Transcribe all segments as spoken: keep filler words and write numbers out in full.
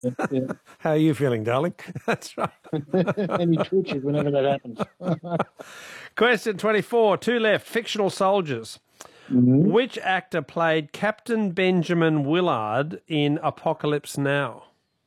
Yeah, yeah. How are you feeling, darling? That's right. And he twitches whenever that happens. Question twenty-four, two left, fictional soldiers. Mm-hmm. Which actor played Captain Benjamin Willard in Apocalypse Now?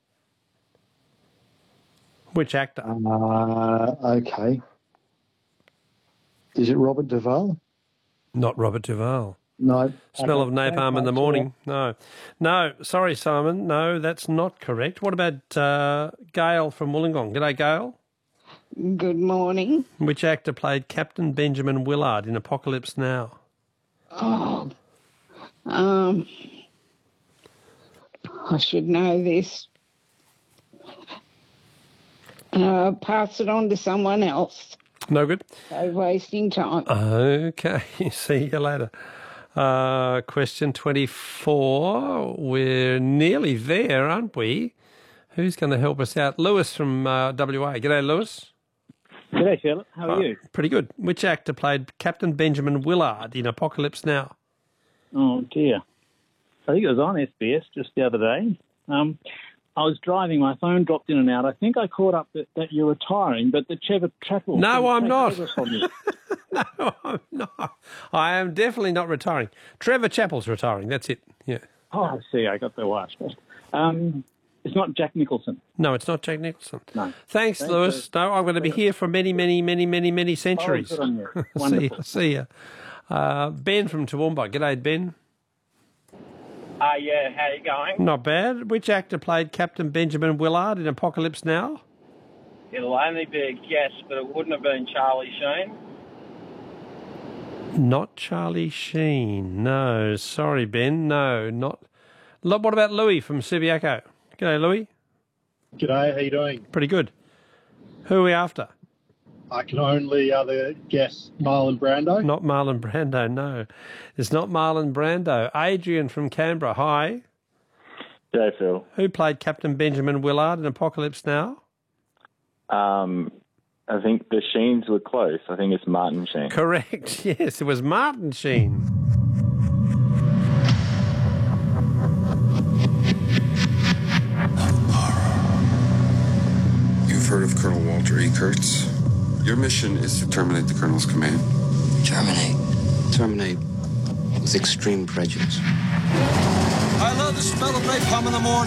Which actor? Uh, okay. Is it Robert Duvall? Not Robert Duvall. No. Smell Okay. of napalm in the morning. No. No, sorry, Simon. No, that's not correct. What about uh, Gail from Wollongong? G'day, Gail. Good morning. Which actor played Captain Benjamin Willard in Apocalypse Now? Oh, um, I should know this. Uh, pass it on to someone else. No good? So wasting time. Okay, see you later. Uh, question twenty-four. We're nearly there, aren't we? Who's going to help us out? Lewis from uh, W A. G'day, Lewis. G'day, Charlotte. How are Oh, you? Pretty good. Which actor played Captain Benjamin Willard in Apocalypse Now? Oh, dear. I think it was on S B S just the other day. Um, I was driving, my phone dropped in and out. I think I caught up that, that you're retiring, but the Trevor Chappell... No, I'm take not. over from you. No, I'm not. I am definitely not retiring. Trevor Chappell's retiring. That's it. Yeah. Oh, I see. I got the watch. Um, it's not Jack Nicholson. No, it's not Jack Nicholson. No. Thanks, Thanks, Lewis. No, I'm going to be here for many, many, many, many, many centuries. Oh, good on you. see Wonderful. you. See you. Uh, Ben from Toowoomba. G'day, Ben. Uh, yeah, how you going? Not bad. Which actor played Captain Benjamin Willard in Apocalypse Now? It'll only be a guess, but it wouldn't have been Charlie Sheen. Not Charlie Sheen. No, sorry, Ben. No, not. Lo- What about Louis from Subiaco? G'day, Louis. G'day, how you doing? Pretty good. Who are we after? I can only other guess Marlon Brando. Not Marlon Brando, no. It's not Marlon Brando. Adrian from Canberra, hi. G'day, Phil. Who played Captain Benjamin Willard in Apocalypse Now? Um, I think the Sheens were close. I think it's Martin Sheen. Correct, yes, it was Martin Sheen. You've heard of Colonel Walter E. Kurtz? Your mission is to terminate the Colonel's command. Terminate. Terminate with extreme prejudice. I love the smell of napalm in the morning.